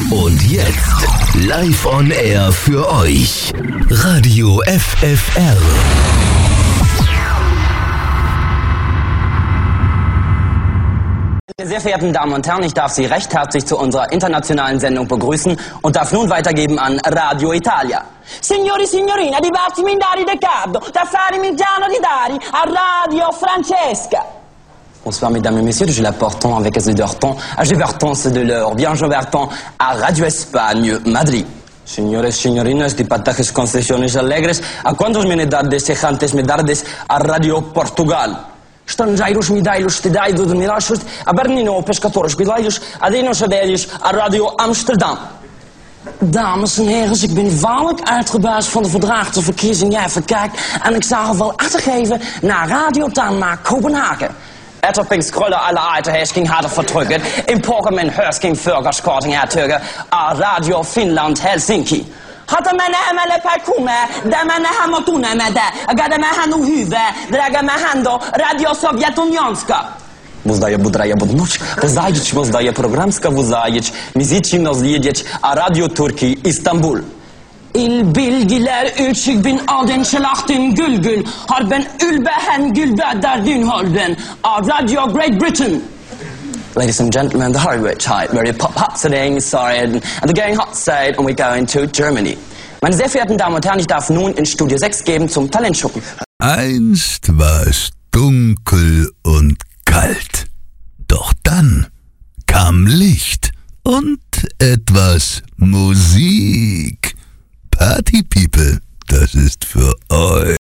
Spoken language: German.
Und jetzt live on air für euch Radio FFR. Meine sehr verehrten Damen und Herren, ich darf Sie recht herzlich zu unserer internationalen Sendung begrüßen und darf nun weitergeben an Radio Italia. Signori e signorine, di Bartimindari Riccardo, da Fari Milgiano di Dari, a Radio Francesca. Bonsoir mesdames et messieurs, je l'apportons avec Zederton, a Geverton de l'heure, bien Geverton, a Radio Espagne, Madrid. Signores e signorines, di patajes concesiones alegres, a quantos menedades sejantes medardes, a Radio Portugal. Estrangeiros, mideiros, tidaidos, mirachos, a Bernino, pescadores, guideiros, a dinos abelhos, a Radio Amsterdam. Dames en heren, ik ben waarlijk uitgebuist van de verdraagde verkiezing. Ja, even kijken. En ik zou er wel achtergeven naar Radio Danmark Kopenhagen. Etterpingskrolle alle alte Häsking hatte verdrückt. Im Pokémon Hörsking Förgerskorting hertöge. A Radio Finland Helsinki. Hatte meine Emele Parkume, da meine Hamotune mede, gada me hanu hyve, draga me hando Radio Sovjetunionska. Возdaje budraje budnuć, pozajić, возdaje programska vozajić, mizici nos jedzieć, a Radio Turki Istanbul. İl-bilgiler ülçük bin adın şelahtın gülgül, harben ülbehen gülbeder dün halben, a Radio Great Britain. Ladies and gentlemen, the Hollywood type, very hot sitting side, and the going hot side, and we're going to Germany. Meine sehr verehrten Damen und Herren, ich darf nun in Studio 6 geben zum Talentschuppen. Einst war es dunkel und kalt. Doch dann kam Licht und etwas Musik. Party People, das ist für euch.